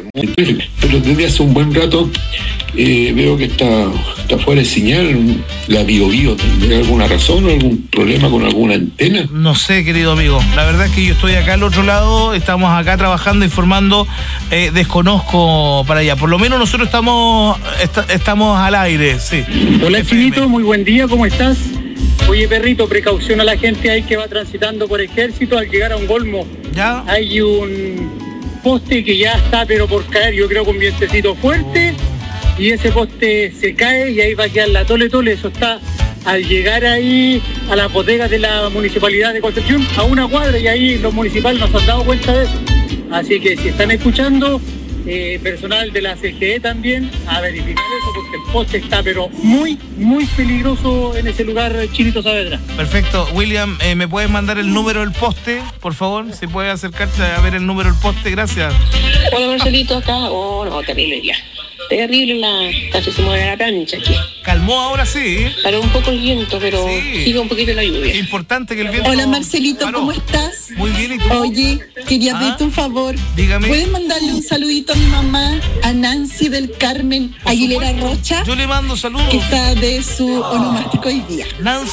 Pero desde hace un buen rato veo que está fuera de señal la Biobío. ¿Tiene alguna razón o algún problema con alguna antena? No sé, querido amigo. La verdad es que yo estoy acá al otro lado, estamos acá trabajando, informando, desconozco para allá. Por lo menos nosotros estamos al aire, sí. Hola, Chinito, muy buen día, ¿cómo estás? Oye, perrito, precaución a la gente ahí que va transitando por Ejército al llegar a un Golmo. ¿Ya? Hay un poste que ya está pero por caer, yo creo, con vientecito fuerte, y ese poste se cae y ahí va a quedar la tole. Eso está al llegar ahí a las bodegas de la Municipalidad de Concepción, a una cuadra, y ahí los municipales nos han dado cuenta de eso. Así que si están escuchando, personal de la CGE también, a verificar eso, porque el poste está pero muy, muy peligroso en ese lugar, Chinito Saavedra. Perfecto. William, ¿me puedes mandar el número del poste, por favor? Si puedes acercarte a ver el número del poste, gracias. Hola, Marcelito, acá. Oh, no, terrible ya. Terrible casi se mueve la plancha aquí. Calmó ahora sí. Paró un poco el viento, pero sí, sigue un poquito la lluvia. Importante que el viento. Hola, Marcelito, paró. ¿Cómo estás? Muy bien, ¿y tú? Oye, quería pedirte un favor. Dígame. ¿Puedes mandarle un saludito a mi mamá, a Nancy del Carmen Aguilera Rocha? Yo le mando saludos. Que está de su onomástico hoy día. Nancy